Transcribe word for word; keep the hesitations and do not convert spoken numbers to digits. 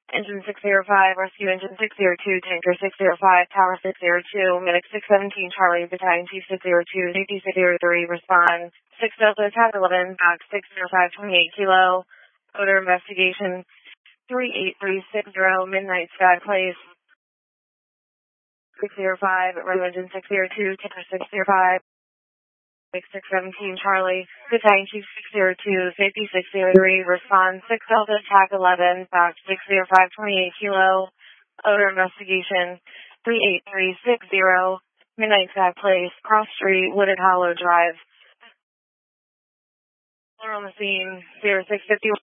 Engine six zero five, Rescue Engine six zero two, Tanker six zero five, Tower six zero two, Medic six seventeen, Charlie, Battalion Chief six zero two, Safety six zero three, respond. six Delta, Attack eleven, Box six zero five, twenty-eight Kilo, Odor Investigation three eight three six zero, Midnight Sky Place, six zero five, Rescue Engine six zero two, Tanker six zero five, six seventeen, Charlie, Battalion Chief six zero two, Safety six zero three, respond. six Delta, Attack eleven, Box six zero five, twenty-eight Kilo, Odor Investigation three eight three six zero, Midnight Sky Place, Cross Street, Wooded Hollow Drive. We're on the scene, zero six fifty-one.